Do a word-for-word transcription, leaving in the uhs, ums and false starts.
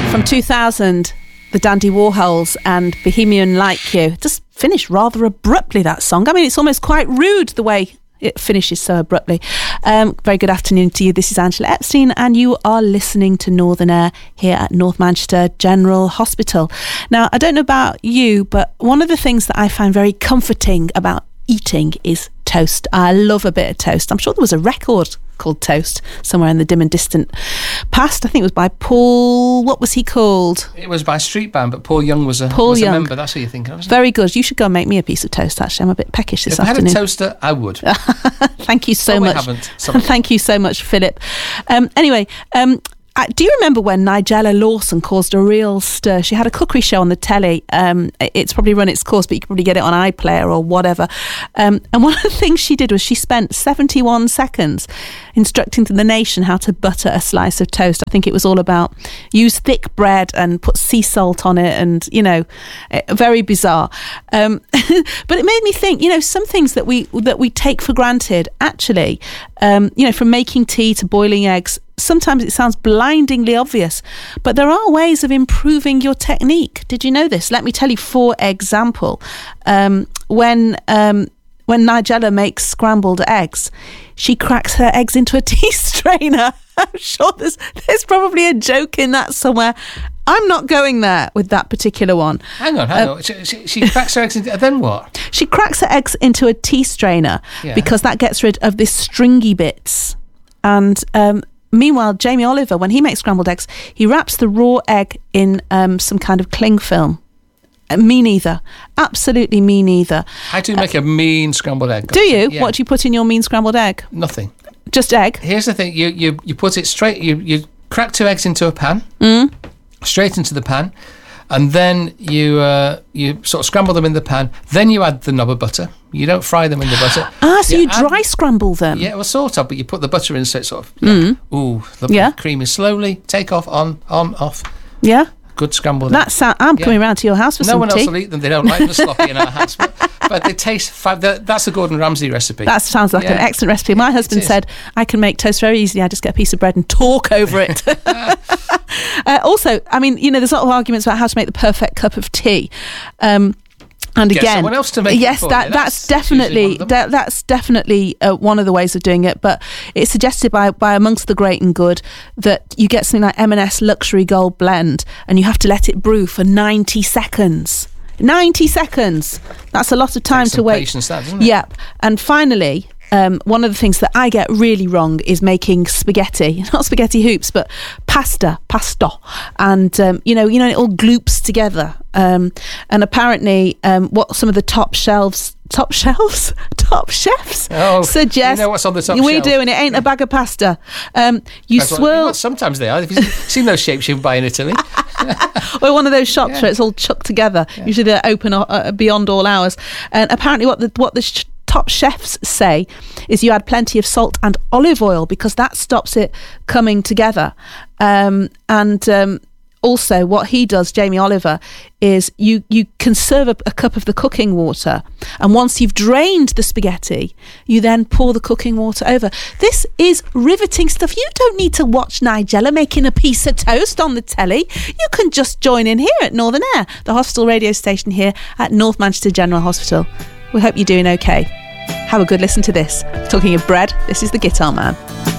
From two thousand, the Dandy Warhols and Bohemian Like You. Just finished rather abruptly, that song. I mean, it's almost quite rude the way it finishes so abruptly. Um, very good afternoon to you. This is Angela Epstein and you are listening to Northern Air here at North Manchester General Hospital. Now, I don't know about you, but one of the things that I find very comforting about eating is toast. I love a bit of toast. I'm sure there was a record called Toast somewhere in the dim and distant past. I think it was by Paul, what was he called? It was by Street Band, but Paul Young was a, Paul was Young. a member. That's what you're thinking of, isn't Very good. You should go and make me a piece of toast, actually. I'm a bit peckish this if afternoon. If I had a toaster, I would. Thank you so no, much. I haven't. Sorry. Thank you so much, Philip. Um, anyway, um, Uh, do you remember when Nigella Lawson caused a real stir? She had a cookery show on the telly. Um, it's probably run its course, but you can probably get it on iPlayer or whatever. Um, and one of the things she did was she spent seventy-one seconds instructing the nation how to butter a slice of toast. I think it was all about use thick bread and put sea salt on it and, you know, very bizarre. Um, but it made me think, you know, some things that we that we take for granted, actually, um, you know, from making tea to boiling eggs, sometimes it sounds blindingly obvious, but there are ways of improving your technique. Did you know this? Let me tell you, for example, um, when um, when Nigella makes scrambled eggs, she cracks her eggs into a tea strainer. I'm sure there's, there's probably a joke in that somewhere. I'm not going there with that particular one. Hang on, hang uh, on. She, she, she cracks her eggs into... Then what? She cracks her eggs into a tea strainer Yeah. because that gets rid of the stringy bits. And... Um, Meanwhile, Jamie Oliver, when he makes scrambled eggs, he wraps the raw egg in um, some kind of cling film. Uh, me neither. Absolutely me neither. I do make uh, a mean scrambled egg. Do you? Yeah. What do you put in your mean scrambled egg? Nothing. Just egg? Here's the thing. You you, you put it straight... You, you crack two eggs into a pan. Mm. Straight into the pan. And then you uh, you sort of scramble them in the pan. Then you add the knob of butter. You don't fry them in the butter. Ah, so you, you add, dry scramble them? Yeah, well, sort of, but you put the butter in so it sort of... Yeah. Mm. Ooh, lovely. Yeah. Creamy. Slowly, take off, on, on, off. Yeah? Good scrambled That's egg. I'm Yeah. coming round to your house for no some one tea. else will eat them. They don't like them sloppy in our house. But, but they taste fab. That's a Gordon Ramsay recipe. That sounds like Yeah. an excellent recipe. My husband is. said I can make toast very easily. I just get a piece of bread and talk over it. uh, also, I mean, you know, there's a lot of arguments about how to make the perfect cup of tea. Um, and Get again, someone else to make it yes, for that you. that's, That's- that's definitely usually one of them. that, that's definitely uh, one of the ways of doing it. But it's suggested by by amongst the great and good that you get something like M and S Luxury Gold Blend, and you have to let it brew for ninety seconds. ninety seconds. That's a lot of time Takes to some wait. patience, that, doesn't it? Yep. And finally, um, one of the things that I get really wrong is making spaghetti, not spaghetti hoops, but pasta, pasto, and um, you know, you know, it all gloops together. Um, and apparently, um, what some of the top shelves, top shelves, top chefs Oh, suggest. you know what's on the top we shelf. do, and it ain't a bag of pasta. Um, you That's what- swirl. well, sometimes they are. Have you seen those shapes you can buy in Italy? Or one of those shops Yeah. where it's all chucked together. Usually they're open uh, beyond all hours. And apparently, what the what the sh- top chefs say is you add plenty of salt and olive oil because that stops it coming together. Um, and um, also, what he does, Jamie Oliver, is you you conserve a, a cup of the cooking water, and once you've drained the spaghetti, you then pour the cooking water over. This is riveting stuff. You don't need to watch Nigella making a piece of toast on the telly. You can just join in here at Northern Air, the hospital radio station here at North Manchester General Hospital. We hope you're doing okay. Have a good listen to this. Talking of bread, this is the Guitar Man.